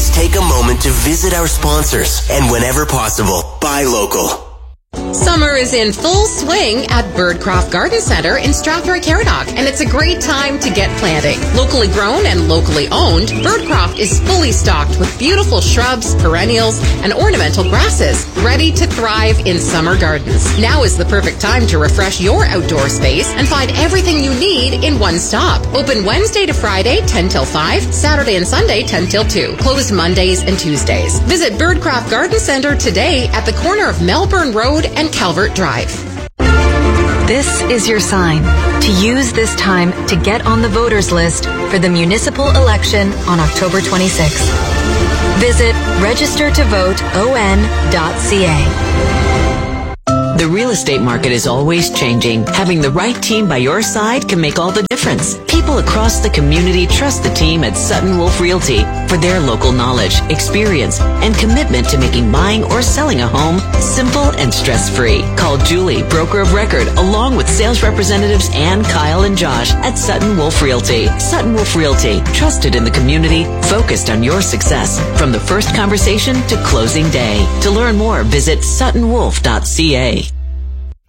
always take a moment to visit our sponsors and whenever possible, buy local. Summer is in full swing at Birdcroft Garden Centre in Strathroy-Caradoc, and it's a great time to get planting. Locally grown and locally owned, Birdcroft is fully stocked with beautiful shrubs, perennials, and ornamental grasses, ready to thrive in summer gardens. Now is the perfect time to refresh your outdoor space and find everything you need in one stop. Open Wednesday to Friday, 10 till 5, Saturday and Sunday, 10 till 2. Closed Mondays and Tuesdays. Visit Birdcroft Garden Centre today at the corner of Melbourne Road and Calvert Drive. This is your sign to use this time to get on the voters list for the municipal election on October 26th. Visit registertovoteon.ca. The real estate market is always changing. Having the right team by your side can make all the difference. People across the community trust the team at Sutton Wolf Realty for their local knowledge, experience, and commitment to making buying or selling a home simple and stress-free. Call Julie, broker of record, along with sales representatives Ann, Kyle, and Josh at Sutton Wolf Realty. Sutton Wolf Realty, trusted in the community, focused on your success from the first conversation to closing day. To learn more, visit suttonwolf.ca.